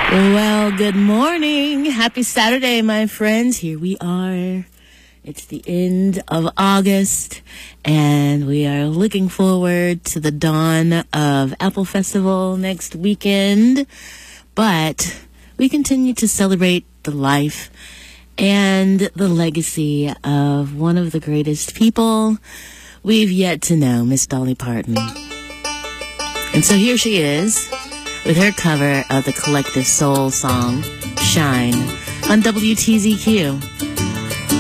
Well, good morning. Happy Saturday, my friends. Here we are. It's the end of August, and we are looking forward to the dawn of Apple Festival next weekend. But we continue to celebrate the life and the legacy of one of the greatest people we've yet to know, Miss Dolly Parton. And so here she is with her cover of the Collective Soul song, Shine, on WTZQ.